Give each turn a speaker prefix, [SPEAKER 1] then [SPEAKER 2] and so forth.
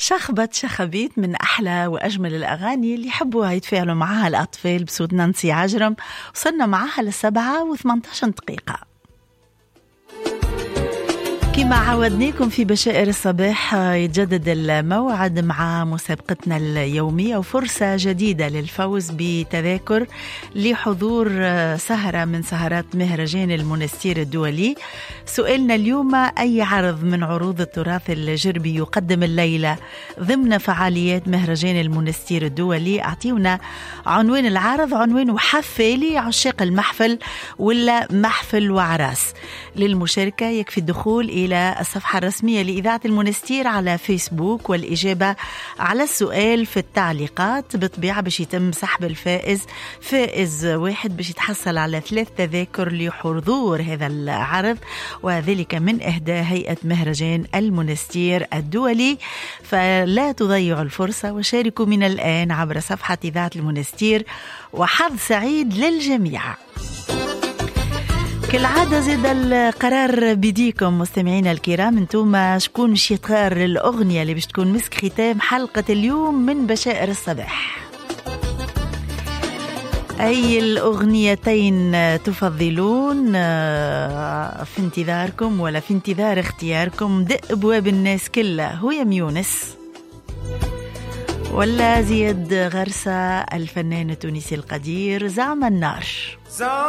[SPEAKER 1] شخبت شخبيت من أحلى وأجمل الأغاني اللي يحبوها يتفاعلوا معها الأطفال بصوت نانسي عجرم. وصلنا معها 7:18 دقيقة. كما عودناكم في بشائر الصباح يتجدد الموعد مع مسابقتنا اليومية وفرصة جديدة للفوز بتذاكر لحضور سهرة من سهرات مهرجان المونستير الدولي. سؤالنا اليوم: أي عرض من عروض التراث الجربي يقدم الليلة ضمن فعاليات مهرجان المونستير الدولي؟ أعطيونا عنوان العرض، عنوان حفالي عشاق المحفل ولا محفل وعراس. للمشاركة يكفي الدخول إلى الصفحة الرسمية لإذاعة المونستير على فيسبوك والإجابة على السؤال في التعليقات. بالطبيعة باش يتم سحب الفائز، فائز واحد باش يتحصل على 3 تذاكر لحضور هذا العرض، وذلك من إهداء هيئة مهرجان المونستير الدولي. فلا تضيعوا الفرصة وشاركوا من الآن عبر صفحة إذاعة المونستير، وحظ سعيد للجميع. كالعادة زاد القرار بديكم مستمعينا الكرام، انتم شكون باش يختار الأغنية اللي باش تكون مسك ختام حلقة اليوم من بشائر الصباح. أي الأغنيتين تفضلون؟ في انتظاركم ولا في انتظار اختياركم. دق أبواب الناس كلها هو يا يونس ولا زياد غرسة الفنان التونسي القدير زعم النار؟